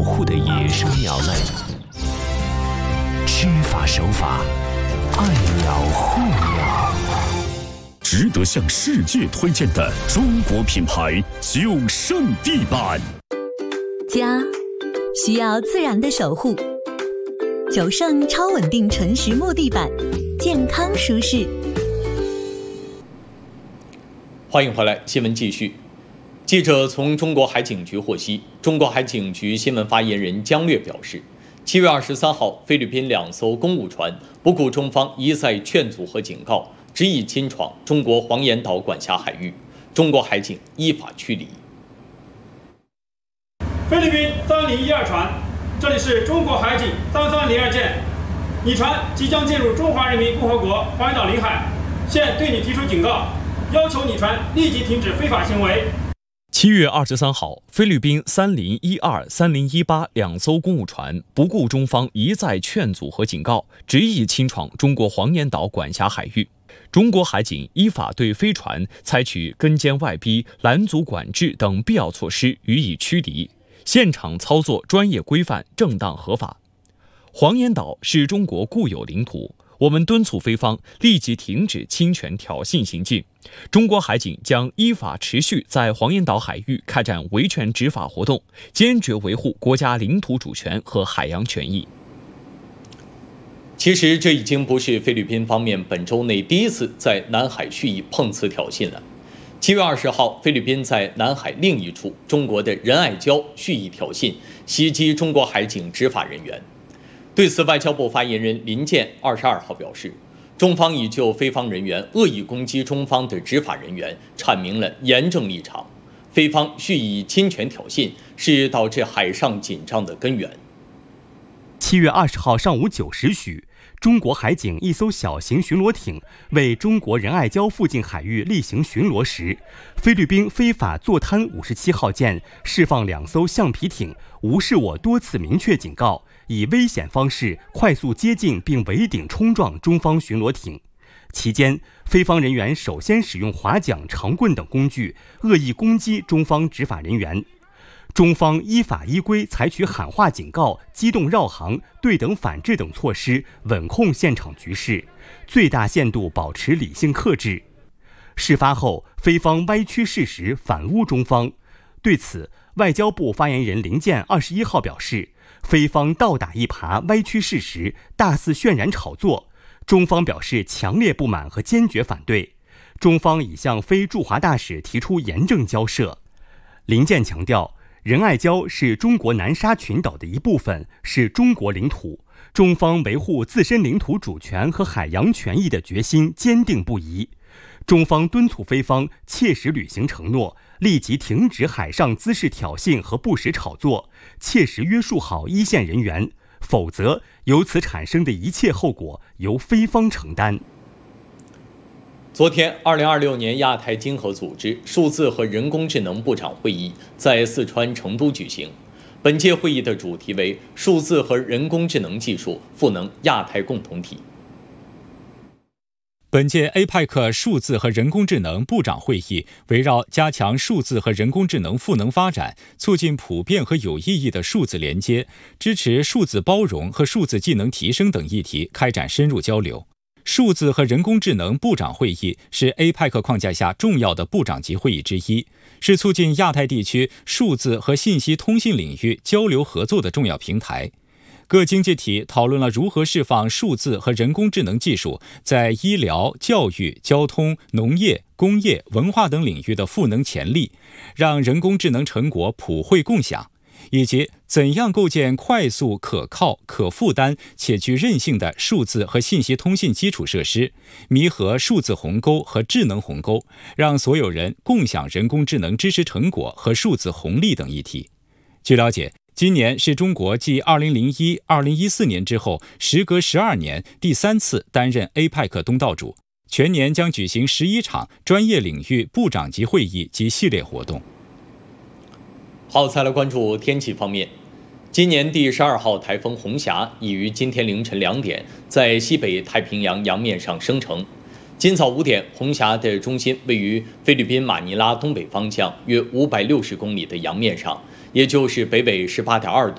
护的野生鸟类，知法守法，爱鸟护鸟。 值得向世界推荐的中国品牌九胜地板。 家需要自然的守护，九胜超稳定纯实木地板，健康舒适。 欢迎回来，新闻继续。记者从中国海警局获悉，中国海警局新闻发言人姜略表示，7月23号，菲律宾2艘公务船不顾中方一再劝阻和警告，执意侵闯中国黄岩岛管辖海域，中国海警依法驱离。 菲律宾3012船，这里是中国海警3302舰，你船即将进入中华人民共和国黄岩岛领海，现对你提出警告，要求你船立即停止非法行为。 7月23号，菲律宾3012、3018两艘公务船不顾中方一再劝阻和警告，执意侵闯中国黄岩岛管辖海域。中国海警依法对飞船采取跟监外逼、拦阻管制等必要措施予以驱离，现场操作专业规范、正当合法。黄岩岛是中国固有领土，我们敦促菲方立即停止侵权挑衅行径。中国海警将依法持续在黄岩岛海域开展维权执法活动，坚决维护国家领土主权和海洋权益。 其实这已经不是菲律宾方面本周内第一次在南海蓄意碰瓷挑衅了。7月20号，菲律宾在南海另一处中国的仁爱礁蓄意挑衅，袭击中国海警执法人员。对此，外交部发言人林健22号表示，中方已就菲方人员恶意攻击中方的执法人员阐明了严正立场，菲方蓄意侵权挑衅是导致海上紧张的根源。 7月20号上午9时许，中国海警一艘小型巡逻艇为中国仁爱礁附近海域例行巡逻时，菲律宾非法坐滩57号舰释放2艘橡皮艇，无视我多次明确警告，以危险方式快速接近并围顶冲撞中方巡逻艇。期间，菲方人员首先使用划桨、长棍等工具恶意攻击中方执法人员。中方依法依规采取喊话警告、机动绕航、对等反制等措施，稳控现场局势，最大限度保持理性克制。事发后，菲方歪曲事实，反诬中方。对此，外交部发言人林健21号表示，菲方倒打一耙，歪曲事实，大肆渲染炒作，中方表示强烈不满和坚决反对。中方已向菲驻华大使提出严正交涉。林健强调，仁爱礁是中国南沙群岛的一部分，是中国领土，中方维护自身领土主权和海洋权益的决心坚定不移。中方敦促菲方切实履行承诺，立即停止海上滋事挑衅和不实炒作，切实约束好一线人员，否则由此产生的一切后果由菲方承担。 昨天，2026年亚太经合组织数字和人工智能部长会议在四川成都举行。本届会议的主题为“数字和人工智能技术赋能亚太共同体”。 本届 APEC 数字和人工智能部长会议围绕加强数字和人工智能赋能发展，促进普遍和有意义的数字连接，支持数字包容和数字技能提升等议题开展深入交流。数字和人工智能部长会议是 APEC 框架下重要的部长级会议之一，是促进亚太地区数字和信息通信领域交流合作的重要平台。各经济体讨论了如何释放数字和人工智能技术在医疗、教育、交通、农业、工业、文化等领域的赋能潜力，让人工智能成果普惠共享，以及怎样构建快速、可靠、可负担且具韧性的数字和信息通信基础设施，弥合数字鸿沟和智能鸿沟，让所有人共享人工智能支持成果和数字红利等议题。据了解，今年是中国继2001、2014年之后，时隔12年第3次担任 APEC 东道主，全年将举行11场专业领域部长级会议及系列活动。 好，再来关注天气方面。今年第12号台风红霞已于今天凌晨2点在西北太平洋洋面上生成。今早5点，红霞的中心位于菲律宾马尼拉东北方向约560公里的洋面上，也就是北纬18.2度、